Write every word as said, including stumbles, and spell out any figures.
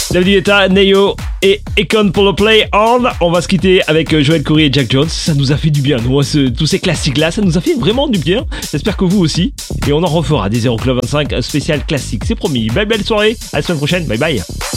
David Guetta, Neo et Econ pour le Play On. On va se quitter avec Joël Corry et Jack Jones. Ça nous a fait du bien, nous, ce, tous ces classiques-là, ça nous a fait vraiment du bien. J'espère que vous aussi. Et on en refera des Euroclub vingt-cinq spécial classique, c'est promis. Belle belle soirée, à la semaine prochaine, bye bye.